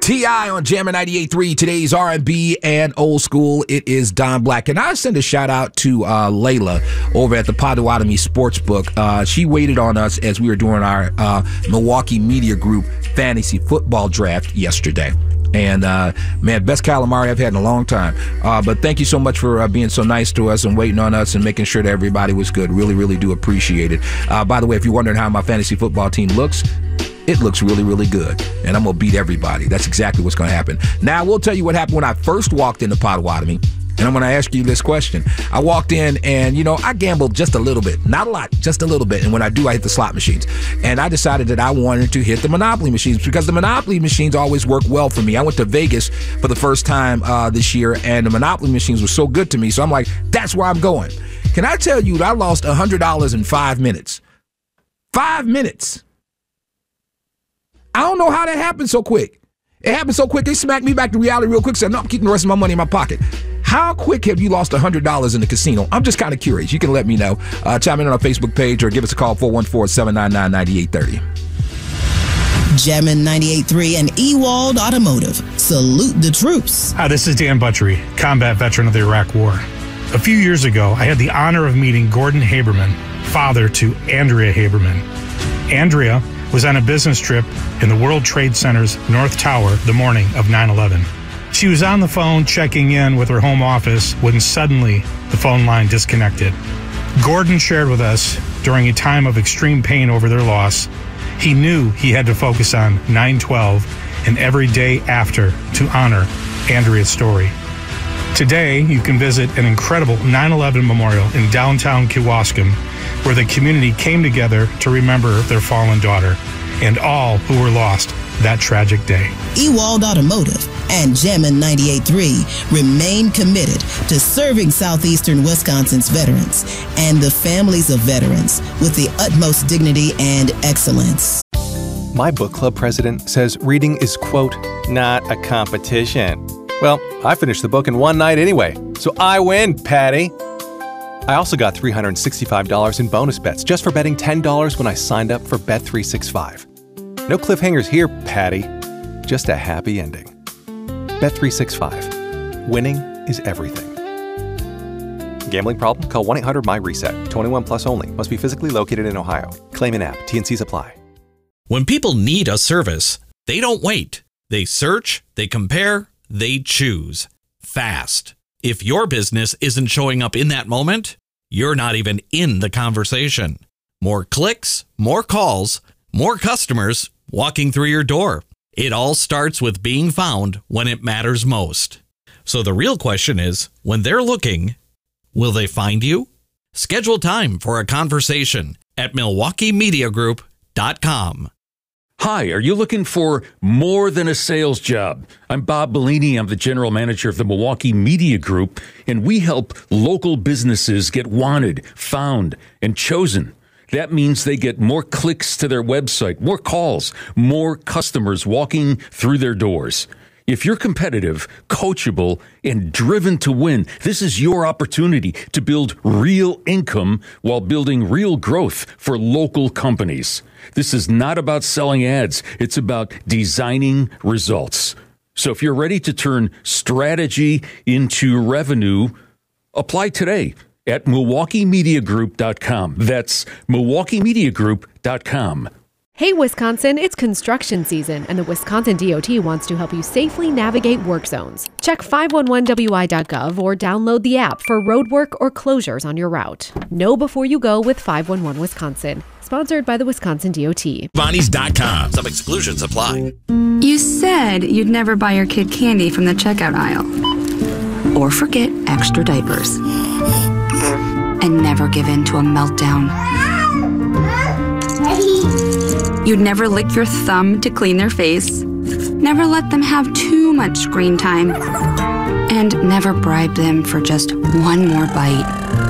T.I. on Jammin' 98.3, today's R&B and old school. It is Don Black. And I send a shout out to Layla over at the Potawatomi Sportsbook. She waited on us as we were doing our Milwaukee Media Group fantasy football draft yesterday. And, man, best calamari I've had in a long time. But thank you so much for being so nice to us and waiting on us and making sure that everybody was good. Really, really do appreciate it. By the way, if you're wondering how my fantasy football team looks, it looks really, really good. And I'm going to beat everybody. That's exactly what's going to happen. Now, I will tell you what happened when I first walked into Potawatomi. And I'm going to ask you this question. I walked in and, I gambled just a little bit. Not a lot, just a little bit. And when I do, I hit the slot machines. And I decided that I wanted to hit the Monopoly machines because the Monopoly machines always work well for me. I went to Vegas for the first time this year, and the Monopoly machines were so good to me. So I'm like, that's where I'm going. Can I tell you that I lost $100 in 5 minutes? 5 minutes. I don't know how that happened so quick. It happened so quick, they smacked me back to reality real quick, said, no, I'm keeping the rest of my money in my pocket. How quick have you lost $100 in the casino? I'm just kind of curious. You can let me know. Chime in on our Facebook page or give us a call, 414-799-9830. Jammin' 98.3 and Ewald Automotive. Salute the troops. Hi, this is Dan Butchery, combat veteran of the Iraq War. A few years ago, I had the honor of meeting Gordon Haberman, father to Andrea Haberman. Andrea was on a business trip in the World Trade Center's North Tower the morning of 9/11. She was on the phone checking in with her home office when suddenly the phone line disconnected. Gordon shared with us during a time of extreme pain over their loss, he knew he had to focus on 9/12 and every day after to honor Andrea's story. Today, you can visit an incredible 9/11 memorial in downtown Kewaskum, where the community came together to remember their fallen daughter and all who were lost that tragic day. Ewald Automotive and Jammin' 98.3 remain committed to serving southeastern Wisconsin's veterans and the families of veterans with the utmost dignity and excellence. My book club president says reading is, quote, not a competition. Well, I finished the book in one night anyway, so I win, Patty. I also got $365 in bonus bets just for betting $10 when I signed up for Bet365. No cliffhangers here, Patty. Just a happy ending. Bet365. Winning is everything. Gambling problem? Call 1-800-MY-RESET. 21 plus only. Must be physically located in Ohio. Claim in app. T&Cs apply. When people need a service, they don't wait. They search, they compare, they choose. Fast. If your business isn't showing up in that moment, you're not even in the conversation. More clicks, more calls, more customers walking through your door. It all starts with being found when it matters most. So the real question is, when they're looking, will they find you? Schedule time for a conversation at MilwaukeeMediaGroup.com. Hi, are you looking for more than a sales job? I'm Bob Bellini. I'm the general manager of the Milwaukee Media Group, and we help local businesses get wanted, found, and chosen. That means they get more clicks to their website, more calls, more customers walking through their doors. If you're competitive, coachable, and driven to win, this is your opportunity to build real income while building real growth for local companies. This is not about selling ads. It's about designing results. So if you're ready to turn strategy into revenue, apply today at MilwaukeeMediaGroup.com. That's MilwaukeeMediaGroup.com. Hey, Wisconsin, it's construction season, and the Wisconsin DOT wants to help you safely navigate work zones. Check 511wi.gov or download the app for road work or closures on your route. Know before you go with 511 Wisconsin. Sponsored by the Wisconsin DOT. Bonnie's.com. Some exclusions apply. You said you'd never buy your kid candy from the checkout aisle. Or forget extra diapers. And never give in to a meltdown. You'd never lick your thumb to clean their face, never let them have too much screen time, and never bribe them for just one more bite.